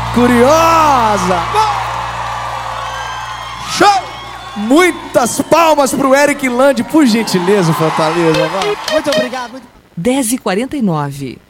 Curiosa. Show! Muitas palmas pro Eric Lande, por gentileza, Fortaleza. Vai. Muito obrigado. 10h49.